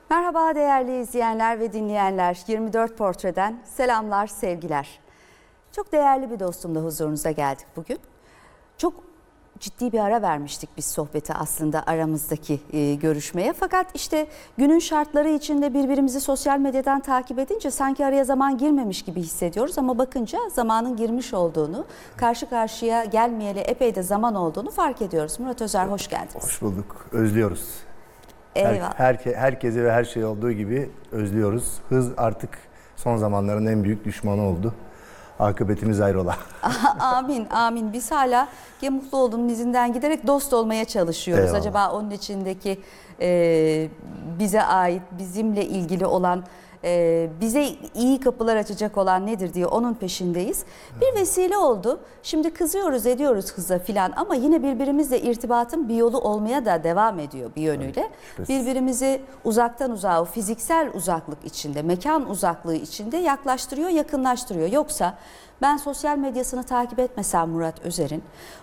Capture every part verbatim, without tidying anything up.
Merhaba değerli izleyenler ve dinleyenler. yirmi dört Portre'den selamlar, sevgiler. Çok değerli bir dostumla huzurunuza geldik bugün. Çok ciddi bir ara vermiştik biz sohbete aslında aramızdaki e, görüşmeye. Fakat işte günün şartları içinde birbirimizi sosyal medyadan takip edince sanki araya zaman girmemiş gibi hissediyoruz. Ama bakınca zamanın girmiş olduğunu, karşı karşıya gelmeyeli epey de zaman olduğunu fark ediyoruz. Murat Özer, hoş geldiniz. Hoş bulduk. Özlüyoruz. Eyvallah. Her, herke, herkese ve her şey olduğu gibi özlüyoruz. Hız artık son zamanların en büyük düşmanı oldu. Akıbetimiz hayrola. Amin, amin. Biz hala mutlu olduğunun izinden giderek dost olmaya çalışıyoruz. Eyvallah. Acaba onun içindeki e, bize ait, bizimle ilgili olan, e, bize iyi kapılar açacak olan nedir diye onun peşindeyiz. Bir vesile oldu. Şimdi kızıyoruz, ediyoruz kıza filan ama yine birbirimizle irtibatın bir yolu olmaya da devam ediyor bir yönüyle. Evet, Birbirimizi uzaktan uzağa, fiziksel uzaklık içinde, mekan uzaklığı içinde yaklaştırıyor, yakınlaştırıyor. Yoksa ben sosyal medyasını takip etmesem Murat Özer'in,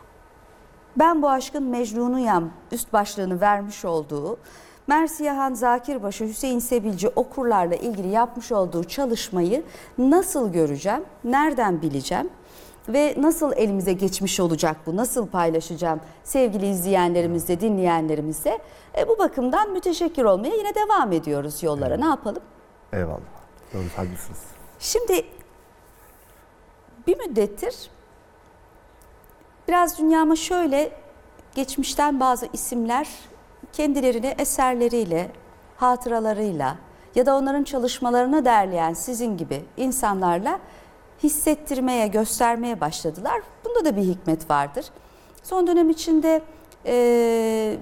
Ben Bu Aşkın Mecnunuyam üst başlığını vermiş olduğu, Mersiyahan Zakirbaşı, Hüseyin Sebilci okurlarla ilgili yapmış olduğu çalışmayı nasıl göreceğim, nereden bileceğim ve nasıl elimize geçmiş olacak bu, nasıl paylaşacağım sevgili izleyenlerimizle, dinleyenlerimizle. E, bu bakımdan müteşekkir olmaya yine devam ediyoruz yollara. Ne yapalım? Eyvallah. Doğru, haklısınız. Şimdi bir müddettir biraz dünyama şöyle geçmişten bazı isimler kendilerini eserleriyle, hatıralarıyla ya da onların çalışmalarını derleyen sizin gibi insanlarla hissettirmeye, göstermeye başladılar. Bunda da bir hikmet vardır. Son dönem içinde e,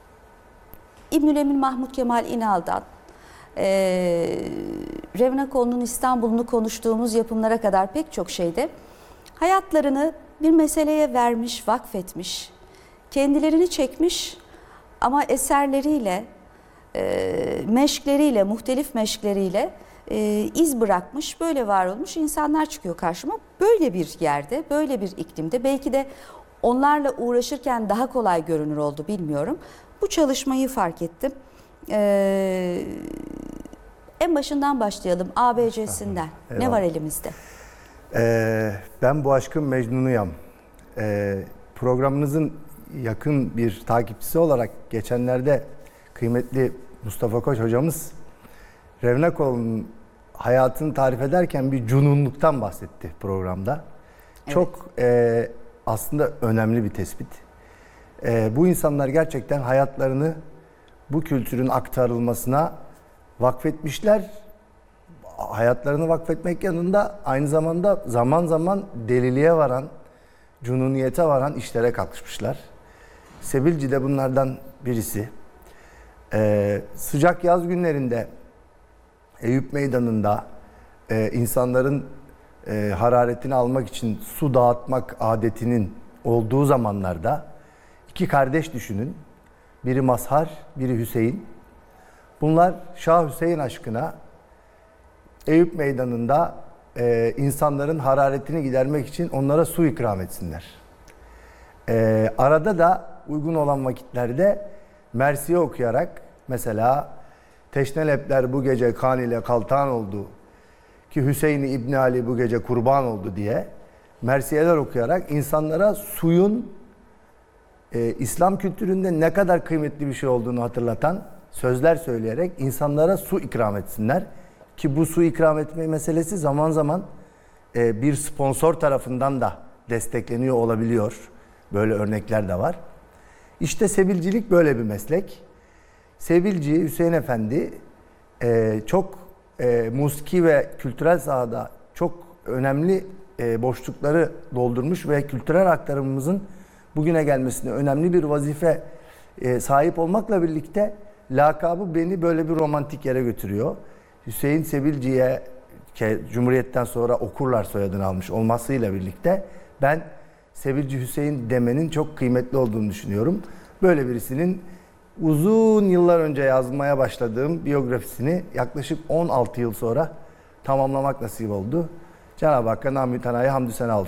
İbnül Emin Mahmut Kemal İnal'dan, e, Revnakoğlu'nun İstanbul'unu konuştuğumuz yapımlara kadar pek çok şeyde hayatlarını bir meseleye vermiş, vakfetmiş, kendilerini çekmiş ama eserleriyle, e, meşkleriyle, muhtelif meşkleriyle e, iz bırakmış, böyle var olmuş insanlar çıkıyor karşıma. Böyle bir yerde, böyle bir iklimde belki de onlarla uğraşırken daha kolay görünür oldu, bilmiyorum. Bu çalışmayı fark ettim. E, en başından başlayalım, A B C'sinden. Ne var elimizde? Ee, ben Bu Aşkın Mecnunuyam. Ee, programınızın yakın bir takipçisi olarak geçenlerde kıymetli Mustafa Koç hocamız Revnakoğlu'nun hayatını tarif ederken bir cununluktan bahsetti programda. Evet. Çok e, aslında önemli bir tespit. E, bu insanlar gerçekten hayatlarını bu kültürün aktarılmasına vakfetmişler. Hayatlarını vakfetmek yanında aynı zamanda zaman zaman deliliğe varan, cununiyete varan işlere kalkışmışlar. Sebilci de bunlardan birisi. Ee, sıcak yaz günlerinde Eyüp Meydanı'nda e, insanların e, hararetini almak için su dağıtmak adetinin olduğu zamanlarda iki kardeş düşünün. Biri Mazhar, biri Hüseyin. Bunlar Şah Hüseyin aşkına Eyüp Meydanı'nda e, insanların hararetini gidermek için onlara su ikram etsinler. E, arada da uygun olan vakitlerde Mersiye okuyarak, mesela Teşnelepler bu gece kan ile kaltan oldu ki Hüseyin İbni Ali bu gece kurban oldu diye Mersiyeler okuyarak insanlara suyun e, İslam kültüründe ne kadar kıymetli bir şey olduğunu hatırlatan sözler söyleyerek insanlara su ikram etsinler. Ki bu su ikram etme meselesi zaman zaman e, bir sponsor tarafından da destekleniyor olabiliyor. Böyle örnekler de var. İşte sebilcilik böyle bir meslek. Sebilci Hüseyin Efendi e, çok e, musiki ve kültürel sahada çok önemli e, boşlukları doldurmuş ve kültürel aktarımımızın bugüne gelmesine önemli bir vazife e, sahip olmakla birlikte lakabı beni böyle bir romantik yere götürüyor. Hüseyin Sebilci'ye Cumhuriyet'ten sonra okurlar soyadını almış olmasıyla birlikte ben Sebilci Hüseyin demenin çok kıymetli olduğunu düşünüyorum. Böyle birisinin uzun yıllar önce yazmaya başladığım biyografisini yaklaşık on altı yıl sonra tamamlamak nasip oldu. Cenab-ı Hakk'a namü tenayı hamdü sena olsun.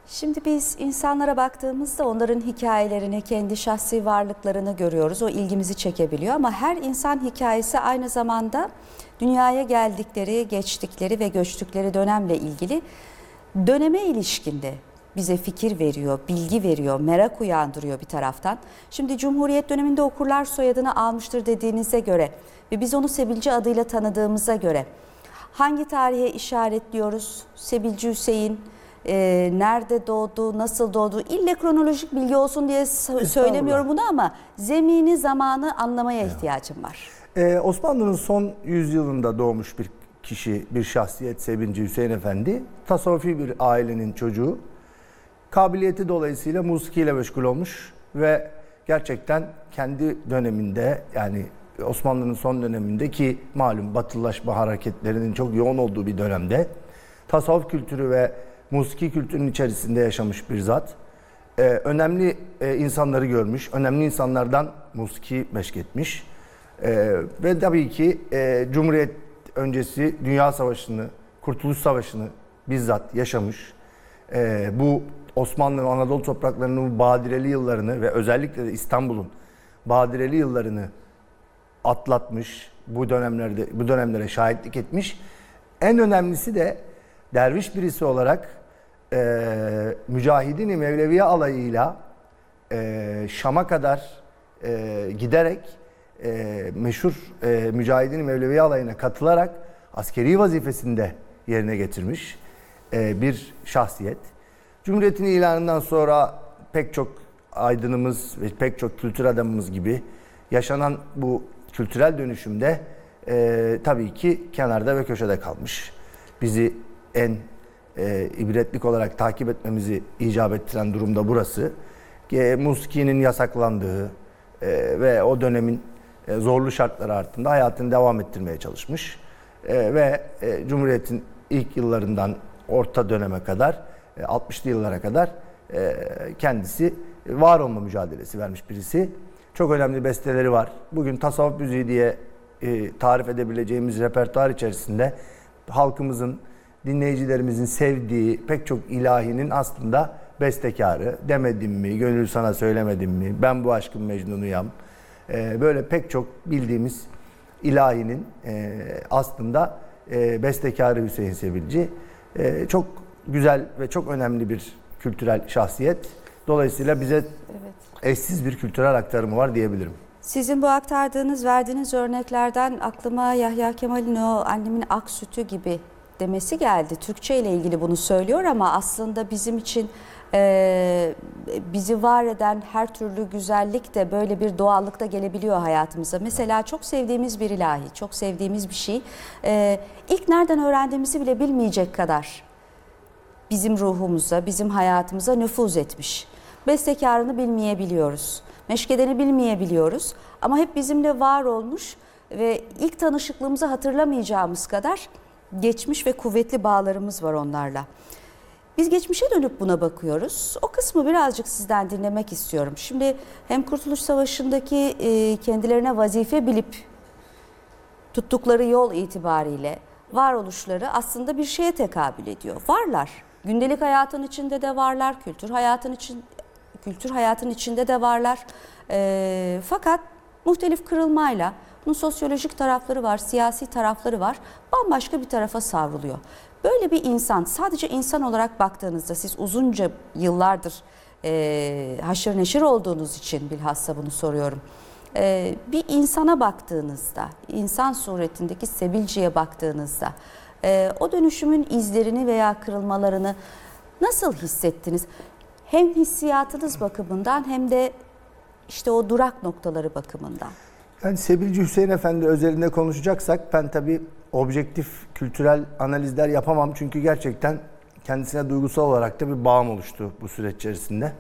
Şimdi biz insanlara baktığımızda onların hikayelerini, kendi şahsi varlıklarını görüyoruz. O ilgimizi çekebiliyor ama her insan hikayesi aynı zamanda dünyaya geldikleri, geçtikleri ve göçtükleri dönemle ilgili döneme ilişkinde bize fikir veriyor, bilgi veriyor, merak uyandırıyor bir taraftan. Şimdi Cumhuriyet döneminde okurlar soyadını almıştır dediğinize göre ve biz onu Sebilci adıyla tanıdığımıza göre hangi tarihe işaretliyoruz? Sebilci Hüseyin e, nerede doğdu, nasıl doğdu? İlle kronolojik bilgi olsun diye söylemiyorum bunu ama zemini, zamanı anlamaya ihtiyacım var. Ee, Osmanlı'nın son yüzyılında doğmuş bir kişi, bir şahsiyet Sebilci Hüseyin Efendi. Tasavvufi bir ailenin çocuğu. Kabiliyeti dolayısıyla musikiyle meşgul olmuş ve gerçekten kendi döneminde, yani Osmanlı'nın son döneminde ki malum batılılaşma hareketlerinin çok yoğun olduğu bir dönemde tasavvuf kültürü ve musiki kültürünün içerisinde yaşamış bir zat. Ee, önemli e, insanları görmüş, önemli insanlardan musiki meşk etmiş. Ee, ve tabii ki e, Cumhuriyet öncesi Dünya Savaşı'nı, Kurtuluş Savaşı'nı bizzat yaşamış. Ee, bu Osmanlı ve Anadolu topraklarının badireli yıllarını ve özellikle de İstanbul'un badireli yıllarını atlatmış, bu dönemlerde bu dönemlere şahitlik etmiş. En önemlisi de derviş birisi olarak e, Mücahidin-i Mevleviye alayıyla e, Şam'a kadar e, giderek e, meşhur e, Mücahidin-i Mevleviye alayına katılarak askeri vazifesinde yerine getirmiş e, bir şahsiyet. Cumhuriyet'in ilanından sonra pek çok aydınımız ve pek çok kültür adamımız gibi yaşanan bu kültürel dönüşümde e, tabii ki kenarda ve köşede kalmış. Bizi en e, ibretlik olarak takip etmemizi icap ettiren durumda burası. E, musikinin yasaklandığı e, ve o dönemin e, zorlu şartları altında hayatını devam ettirmeye çalışmış. E, ve e, Cumhuriyet'in ilk yıllarından orta döneme kadar, e, altmışlı yıllara kadar e, kendisi var olma mücadelesi vermiş birisi. Çok önemli besteleri var. Bugün tasavvuf müziği diye e, tarif edebileceğimiz repertuar içerisinde halkımızın, dinleyicilerimizin sevdiği pek çok ilahinin aslında bestekarı. Demedim mi, gönül sana söylemedim mi, ben bu aşkın mecnunuyam. E, böyle pek çok bildiğimiz ilahinin e, aslında e, bestekarı Hüseyin Sebilci. E, çok güzel ve çok önemli bir kültürel şahsiyet. Dolayısıyla bize evet, eşsiz bir kültürel aktarımı var diyebilirim. Sizin bu aktardığınız, verdiğiniz örneklerden aklıma Yahya Kemal'in o annemin ak sütü gibi demesi geldi. Türkçe ile ilgili bunu söylüyor ama aslında bizim için e, bizi var eden her türlü güzellik de böyle bir doğallıkta gelebiliyor hayatımıza. Mesela çok sevdiğimiz bir ilahi, çok sevdiğimiz bir şey. E, ilk nereden öğrendiğimizi bile bilmeyecek kadar bizim ruhumuza, bizim hayatımıza nüfuz etmiş. Bestekarını bilmeyebiliyoruz, meşkedeni bilmeyebiliyoruz ama hep bizimle var olmuş ve ilk tanışıklığımızı hatırlamayacağımız kadar geçmiş ve kuvvetli bağlarımız var onlarla. Biz geçmişe dönüp buna bakıyoruz. O kısmı birazcık sizden dinlemek istiyorum. Şimdi hem Kurtuluş Savaşı'ndaki kendilerine vazife bilip tuttukları yol itibariyle varoluşları aslında bir şeye tekabül ediyor. Varlar. Gündelik hayatın içinde de varlar, kültür hayatın için kültür hayatın içinde de varlar. E, fakat muhtelif kırılmayla, bunun sosyolojik tarafları var, siyasi tarafları var, bambaşka bir tarafa savruluyor. Böyle bir insan, sadece insan olarak baktığınızda, siz uzunca yıllardır e, haşır neşir olduğunuz için bilhassa bunu soruyorum. E, bir insana baktığınızda, insan suretindeki Sebilci'ye baktığınızda, e, o dönüşümün izlerini veya kırılmalarını nasıl hissettiniz? Hem hissiyatınız bakımından hem de işte o durak noktaları bakımından. Yani Sebilci Hüseyin Efendi özelinde konuşacaksak ben tabii objektif kültürel analizler yapamam. Çünkü gerçekten kendisine duygusal olarak da bir bağım oluştu bu süreç içerisinde.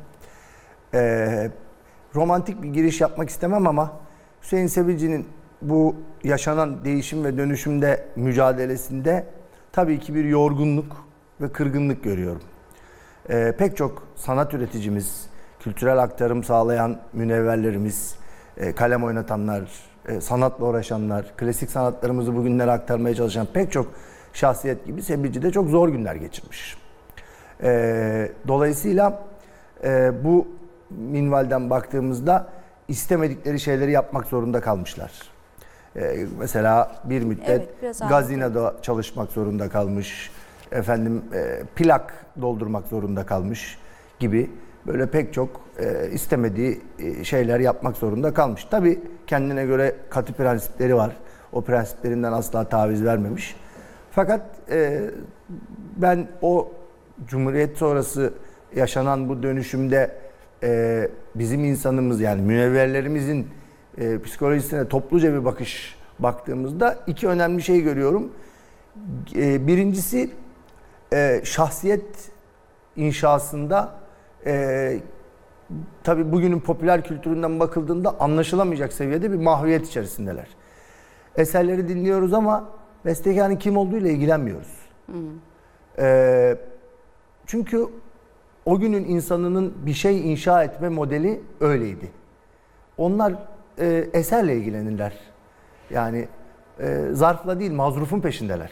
Ee, romantik bir giriş yapmak istemem ama Hüseyin Sebilci'nin bu yaşanan değişim ve dönüşümde mücadelesinde tabii ki bir yorgunluk ve kırgınlık görüyorum. Ee, pek çok sanat üreticimiz, kültürel aktarım sağlayan münevverlerimiz, e, kalem oynatanlar, e, sanatla uğraşanlar, klasik sanatlarımızı bugünlere aktarmaya çalışan pek çok şahsiyet gibi Sebilci de çok zor günler geçirmiş. E, dolayısıyla e, bu minvalden baktığımızda istemedikleri şeyleri yapmak zorunda kalmışlar. E, mesela bir müddet Evet, biraz gazinoda çalışmak zorunda kalmış, efendim e, plak doldurmak zorunda kalmış gibi böyle pek çok e, istemediği e, şeyler yapmak zorunda kalmış. Tabii kendine göre katı prensipleri var. O prensiplerinden asla taviz vermemiş. Fakat e, ben o Cumhuriyet sonrası yaşanan bu dönüşümde e, bizim insanımız, yani münevverlerimizin e, psikolojisine topluca bir bakış baktığımızda iki önemli şey görüyorum. E, birincisi e, şahsiyet inşasında e, tabii bugünün popüler kültüründen bakıldığında anlaşılamayacak seviyede bir mahviyet içerisindeler. Eserleri dinliyoruz ama bestekarın kim olduğuyla ilgilenmiyoruz. Hı. E, çünkü o günün insanının bir şey inşa etme modeli öyleydi. Onlar e, eserle ilgilenirler. Yani e, zarfla değil, mazrufun peşindeler.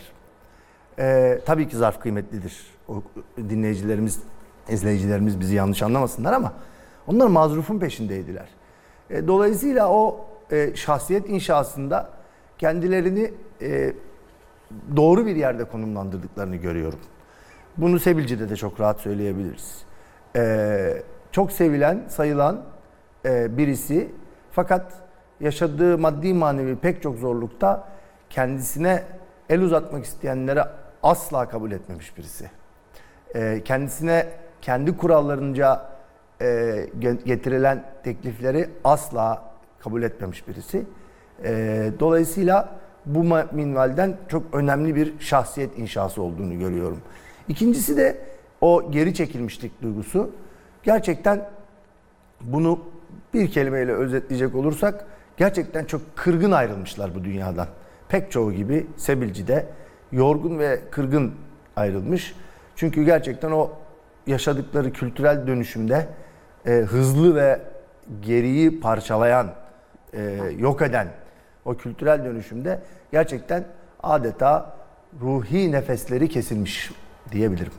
E, tabii ki zarf kıymetlidir. O dinleyicilerimiz, izleyicilerimiz bizi yanlış anlamasınlar ama onlar mazrufun peşindeydiler. E, dolayısıyla o e, şahsiyet inşasında kendilerini e, doğru bir yerde konumlandırdıklarını görüyorum. Bunu Sebilci'de de çok rahat söyleyebiliriz. E, çok sevilen, sayılan e, birisi, fakat yaşadığı maddi manevi pek çok zorlukta kendisine el uzatmak isteyenlere asla kabul etmemiş birisi. E, kendisine kendi kurallarınca e, getirilen teklifleri asla kabul etmemiş birisi. E, dolayısıyla bu minvalden çok önemli bir şahsiyet inşası olduğunu görüyorum. İkincisi de o geri çekilmişlik duygusu. Gerçekten bunu bir kelimeyle özetleyecek olursak gerçekten çok kırgın ayrılmışlar bu dünyadan. Pek çoğu gibi Sebilci de yorgun ve kırgın ayrılmış. Çünkü gerçekten o yaşadıkları kültürel dönüşümde e, hızlı ve geriyi parçalayan, e, yok eden o kültürel dönüşümde gerçekten adeta ruhi nefesleri kesilmiş diyebilirim.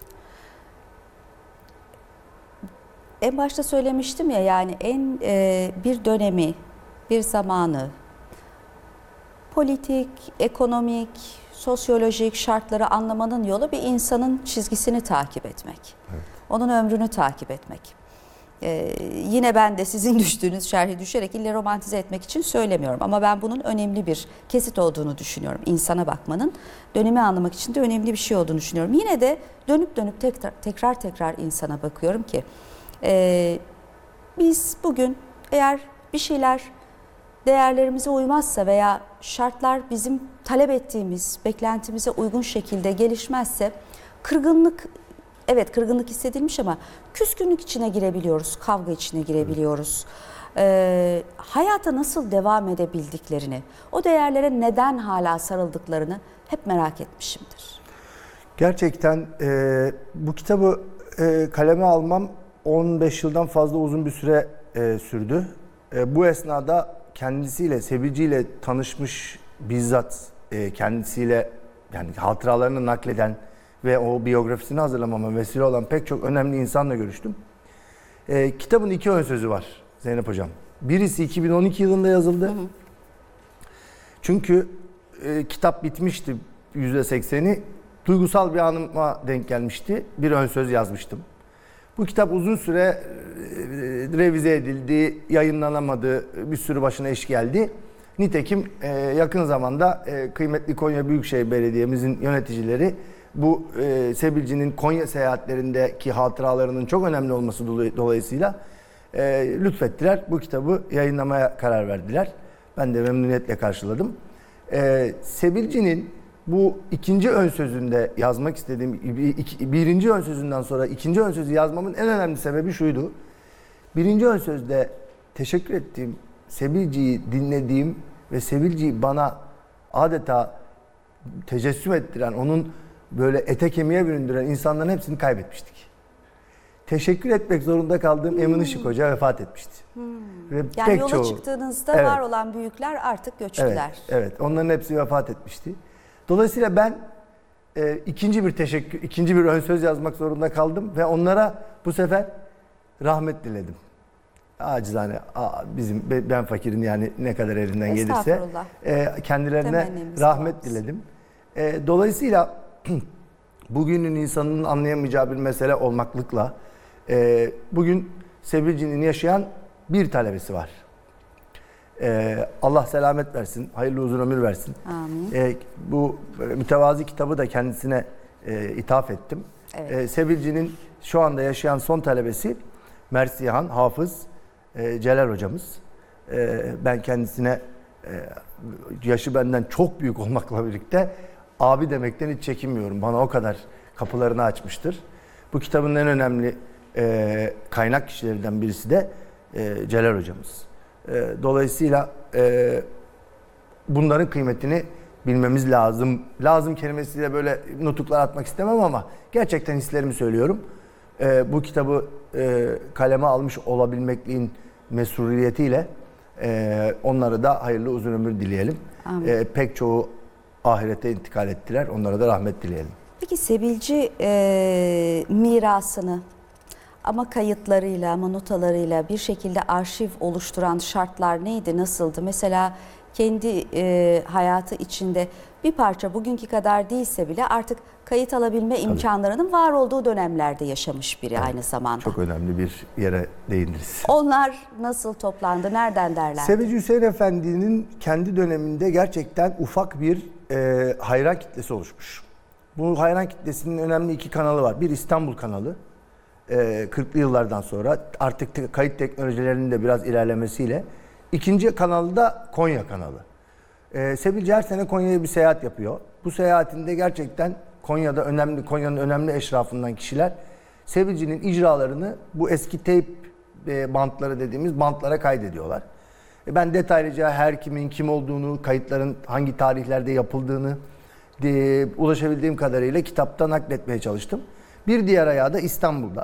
En başta söylemiştim ya, yani en e, bir dönemi, bir zamanı politik, ekonomik, sosyolojik şartları anlamanın yolu bir insanın çizgisini takip etmek. Evet. Onun ömrünü takip etmek. Ee, yine ben de sizin düştüğünüz şerhi düşerek ille romantize etmek için söylemiyorum. Ama ben bunun önemli bir kesit olduğunu düşünüyorum. İnsana bakmanın dönemi anlamak için de önemli bir şey olduğunu düşünüyorum. Yine de dönüp dönüp tekrar tekrar, tekrar insana bakıyorum ki e, biz bugün eğer bir şeyler değerlerimize uymazsa veya şartlar bizim talep ettiğimiz beklentimize uygun şekilde gelişmezse kırgınlık, evet kırgınlık hissedilmiş ama küskünlük içine girebiliyoruz, kavga içine girebiliyoruz. Ee, hayata nasıl devam edebildiklerini, o değerlere neden hala sarıldıklarını hep merak etmişimdir. Gerçekten e, bu kitabı e, kaleme almam on beş yıldan fazla uzun bir süre e, sürdü. E, bu esnada kendisiyle, Sebilci ile tanışmış, bizzat e, kendisiyle yani hatıralarını nakleden ve o biyografisini hazırlamama vesile olan pek çok önemli insanla görüştüm. E, kitabın iki ön sözü var Zeynep Hocam. Birisi iki bin on iki yılında yazıldı. Hı hı. Çünkü e, kitap bitmişti yüzde sekseni. Duygusal bir anıma denk gelmişti. Bir ön söz yazmıştım. Bu kitap uzun süre e, revize edildi, yayınlanamadı, bir sürü başına iş geldi. Nitekim e, yakın zamanda e, kıymetli Konya Büyükşehir Belediye'mizin yöneticileri bu e, Sebilci'nin Konya seyahatlerindeki hatıralarının çok önemli olması dolayısıyla e, lütfettiler. Bu kitabı yayınlamaya karar verdiler. Ben de memnuniyetle karşıladım. E, Sebilci'nin bu ikinci ön sözünde yazmak istediğim, birinci ön sözünden sonra ikinci ön sözü yazmamın en önemli sebebi şuydu. Birinci ön sözde teşekkür ettiğim, Sebilci'yi dinlediğim ve Sebilci'yi bana adeta tecessüm ettiren, onun böyle ete kemiğe büründüren insanların hepsini kaybetmiştik. Teşekkür etmek zorunda kaldığım hmm. Emin Işık Hoca vefat etmişti. Hmm. Ve yani pek yola çoğu, çıktığınızda evet, var olan büyükler artık göçtüler. Evet, evet, onların hepsi vefat etmişti. Dolayısıyla ben e, ikinci bir teşekkür, ikinci bir ön söz yazmak zorunda kaldım ve onlara bu sefer rahmet diledim. Acizane a, bizim ben fakirin yani ne kadar elinden gelirse e, kendilerine Temennimiz rahmet var. diledim. E, dolayısıyla bugünün insanının anlayamayacağı bir mesele olmaklıkla e, bugün Sebilci'nin yaşayan bir talebesi var. E, Allah selamet versin, hayırlı uzun ömür versin. Amin. E, bu e, mütevazi kitabı da kendisine e, ithaf ettim. Evet. E, Sebilci'nin şu anda yaşayan son talebesi Mersihan Hafız e, Celal hocamız. E, ben kendisine e, yaşı benden çok büyük olmakla birlikte abi demekten hiç çekinmiyorum. Bana o kadar kapılarını açmıştır. Bu kitabın en önemli e, kaynak kişilerinden birisi de e, Celal hocamız. E, dolayısıyla e, bunların kıymetini bilmemiz lazım. Lazım kelimesiyle böyle nutuklar atmak istemem ama gerçekten hislerimi söylüyorum. E, bu kitabı e, kaleme almış olabilmekliğin mesuliyetiyle e, onlara da hayırlı uzun ömür dileyelim. E, pek çoğu ahirete intikal ettiler. Onlara da rahmet dileyelim. Peki Sebilci e, mirasını ama kayıtlarıyla, ama notalarıyla bir şekilde arşiv oluşturan şartlar neydi, nasıldı? Mesela kendi e, hayatı içinde bir parça bugünkü kadar değilse bile artık kayıt alabilme Tabii. imkanlarının var olduğu dönemlerde yaşamış biri, evet, aynı zamanda. Çok önemli bir yere değindiniz. Onlar nasıl toplandı, nereden derler? Sebilci Hüseyin Efendi'nin kendi döneminde gerçekten ufak bir e, hayran kitlesi oluşmuş. Bu hayran kitlesinin önemli iki kanalı var. Bir İstanbul kanalı. E, kırklı yıllardan sonra artık te- kayıt teknolojilerinin de biraz ilerlemesiyle. İkinci kanalı da Konya kanalı. E, Sebilci her sene Konya'ya bir seyahat yapıyor. Bu seyahatinde gerçekten Konya'da önemli, Konya'nın önemli eşrafından kişiler Sebilci'nin icralarını bu eski teyp e, bantları dediğimiz bantlara kaydediyorlar. E, ben detaylıca her kimin kim olduğunu, kayıtların hangi tarihlerde yapıldığını de, ulaşabildiğim kadarıyla kitapta nakletmeye çalıştım. Bir diğer ayağı da İstanbul'da.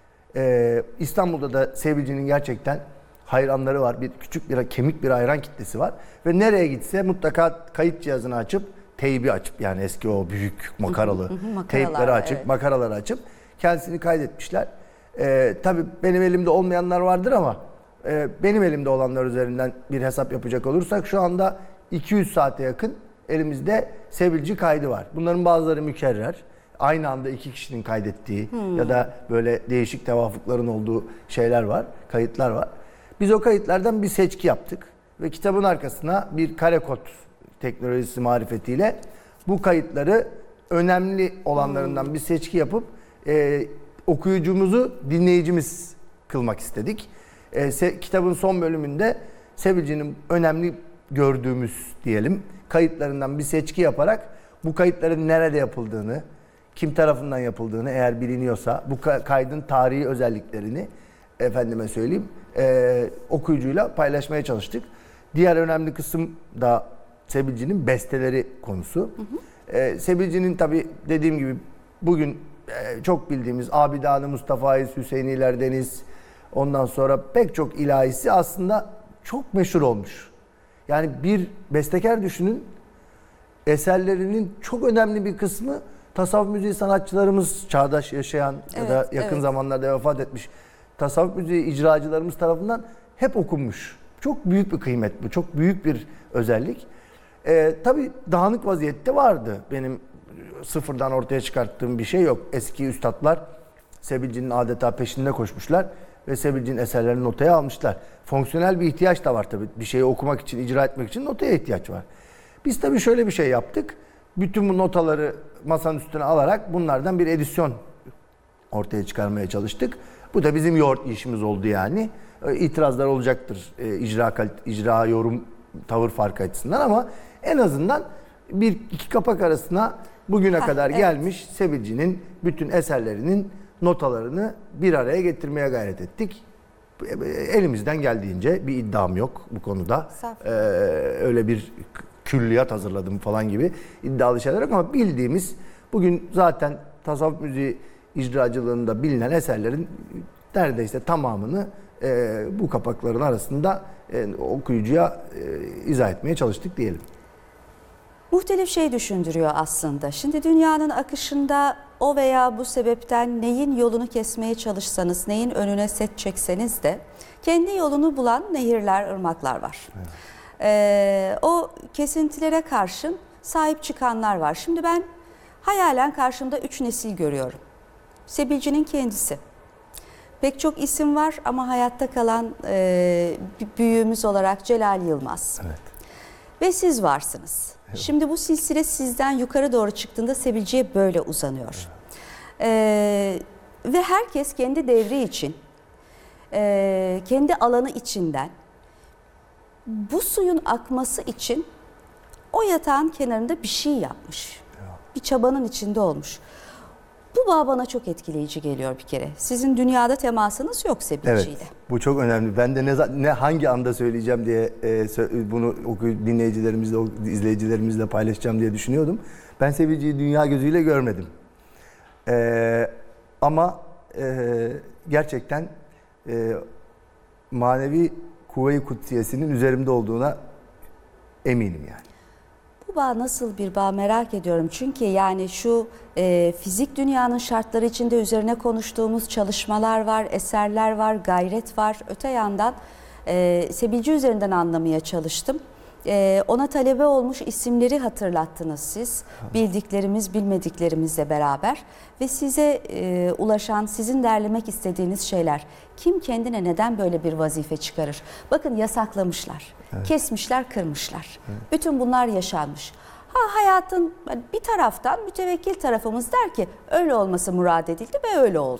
Ee, İstanbul'da da Sebilci'nin gerçekten hayranları var. Bir küçük bir kemik bir hayran kitlesi var ve nereye gitse mutlaka kayıt cihazını açıp teybi açıp yani eski o büyük makaralı teypleri açıp evet. makaraları açıp kendisini kaydetmişler. Ee, tabii benim elimde olmayanlar vardır ama e, benim elimde olanlar üzerinden bir hesap yapacak olursak şu anda iki yüz saate yakın elimizde Sebilci kaydı var. Bunların bazıları mükerrer. Aynı anda iki kişinin kaydettiği hmm. ya da böyle değişik tevafukların olduğu şeyler var, kayıtlar var. Biz o kayıtlardan bir seçki yaptık ve kitabın arkasına bir kare kod teknolojisi marifetiyle bu kayıtları önemli olanlarından hmm. bir seçki yapıp e, okuyucumuzu dinleyicimiz kılmak istedik. E, se, kitabın son bölümünde Sebilci'nin önemli gördüğümüz diyelim kayıtlarından bir seçki yaparak bu kayıtların nerede yapıldığını, kim tarafından yapıldığını eğer biliniyorsa bu kaydın tarihi özelliklerini efendime söyleyeyim e, okuyucuyla paylaşmaya çalıştık. Diğer önemli kısım da Sebilci'nin besteleri konusu. Hı hı. E, Sebilci'nin tabii dediğim gibi bugün e, çok bildiğimiz Abidanı Mustafa İz, Hüseyiniler Deniz, ondan sonra pek çok ilahisi aslında çok meşhur olmuş. Yani bir bestekar düşünün, eserlerinin çok önemli bir kısmı tasavvuf müziği sanatçılarımız, çağdaş yaşayan evet, ya da yakın evet. zamanlarda vefat etmiş tasavvuf müziği icracılarımız tarafından hep okunmuş. Çok büyük bir kıymet bu, çok büyük bir özellik. Ee, tabii dağınık vaziyette vardı. Benim sıfırdan ortaya çıkarttığım bir şey yok. Eski üstadlar Sebilci'nin adeta peşinde koşmuşlar ve Sebilci'nin eserlerini notaya almışlar. Fonksiyonel bir ihtiyaç da var tabii. Bir şeyi okumak için, icra etmek için notaya ihtiyaç var. Biz tabii şöyle bir şey yaptık. Bütün bu notaları masanın üstüne alarak bunlardan bir edisyon ortaya çıkarmaya çalıştık. Bu da bizim yoğurt işimiz oldu yani. İtirazlar olacaktır e, icra, icra, yorum, tavır farkı açısından ama en azından bir iki kapak arasına bugüne ha, kadar evet. gelmiş Sebilci'nin bütün eserlerinin notalarını bir araya getirmeye gayret ettik. Elimizden geldiğince bir iddiam yok bu konuda. Ee, öyle bir külliyat hazırladım falan gibi iddialı şeyler yok ama bildiğimiz bugün zaten tasavvuf müziği icracılığında bilinen eserlerin neredeyse tamamını e, bu kapakların arasında e, okuyucuya e, izah etmeye çalıştık diyelim. Muhtelif şey düşündürüyor aslında. Şimdi dünyanın akışında o veya bu sebepten neyin yolunu kesmeye çalışsanız, neyin önüne set çekseniz de kendi yolunu bulan nehirler, ırmaklar var. Evet. Ee, o kesintilere karşın sahip çıkanlar var. Şimdi ben hayalen karşımda üç nesil görüyorum. Sebilci'nin kendisi. Pek çok isim var ama hayatta kalan e, büyüğümüz olarak Celal Yılmaz. Evet. Ve siz varsınız. Evet. Şimdi bu silsile sizden yukarı doğru çıktığında Sebilci'ye böyle uzanıyor. Evet. Ee, ve herkes kendi devri için, e, kendi alanı içinden bu suyun akması için o yatağın kenarında bir şey yapmış. Evet. Bir çabanın içinde olmuş. Bu bağ bana çok etkileyici geliyor bir kere. Sizin dünyada temasınız yok Sebilci'yle. Evet, bu çok önemli. Ben de ne, ne hangi anda söyleyeceğim diye e, bunu dinleyicilerimizle, izleyicilerimizle paylaşacağım diye düşünüyordum. Ben Sebilci'yi dünya gözüyle görmedim. E, ama e, gerçekten e, manevi kuvve-i kutsiyesinin üzerimde olduğuna eminim yani. Bu bağ nasıl bir bağ merak ediyorum. Çünkü yani şu e, fizik dünyanın şartları içinde üzerine konuştuğumuz çalışmalar var, eserler var, gayret var. Öte yandan e, Sebilci üzerinden anlamaya çalıştım. E, ona talebe olmuş isimleri hatırlattınız siz. Bildiklerimiz, bilmediklerimizle beraber. Ve size e, ulaşan, sizin derlemek istediğiniz şeyler. Kim kendine neden böyle bir vazife çıkarır? Bakın yasaklamışlar, evet. Kesmişler, kırmışlar. Evet. Bütün bunlar yaşanmış. Ha, hayatın bir taraftan mütevekkil tarafımız der ki öyle olması murad edildi ve öyle oldu.